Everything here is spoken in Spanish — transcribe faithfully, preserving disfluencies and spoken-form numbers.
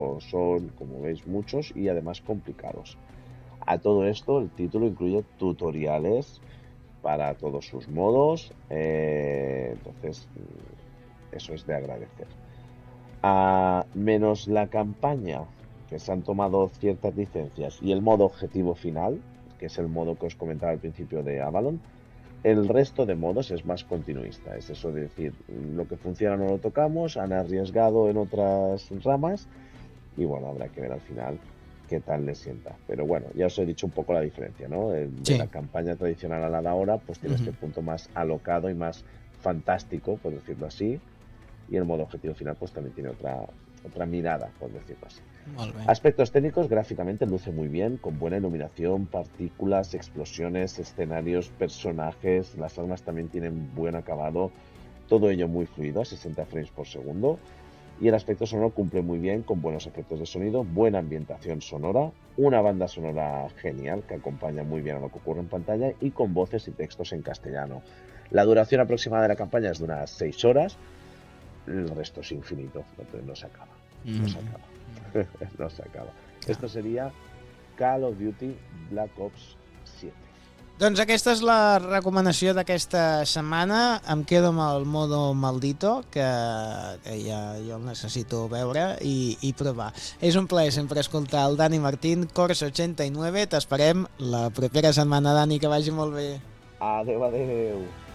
son, como veis, muchos y además complicados. A todo esto, el título incluye tutoriales para todos sus modos, eh, entonces eso es de agradecer. A menos la campaña, que se han tomado ciertas licencias, y el modo objetivo final, que es el modo que os comentaba al principio de Avalon, el resto de modos es más continuista. Es eso de decir, lo que funciona no lo tocamos, han arriesgado en otras ramas, y bueno, habrá que ver al final qué tal les sienta. Pero bueno, ya os he dicho un poco la diferencia, ¿no? De Sí. la campaña tradicional a la de ahora, pues tiene Ujú. este punto más alocado y más fantástico, por decirlo así, y el modo objetivo final pues también tiene otra, otra mirada, por decirlo así. Molt bé. Aspectos técnicos, gráficamente luce muy bien, con buena iluminación, partículas, explosiones, escenarios, personajes, las armas también tienen buen acabado, todo ello muy fluido, a sesenta frames por segundo, y el aspecto sonoro cumple muy bien, con buenos efectos de sonido, buena ambientación sonora, una banda sonora genial que acompaña muy bien a lo que ocurre en pantalla y con voces y textos en castellano. La duración aproximada de la campaña es de unas seis horas, el resto es infinito, entonces no se acaba, no se acaba. No se acaba. Esto sería Call of Duty Black Ops siete. Doncs aquesta és la recomanació d'aquesta setmana. Em quedo amb el modo maldito, que, que ja jo el necessito veure i, i provar. És un plaer sempre escoltar el Dani Martín, Corsa ochenta y nueve. T'esperem la propera setmana, Dani, que vagi molt bé. Adeu, adeu.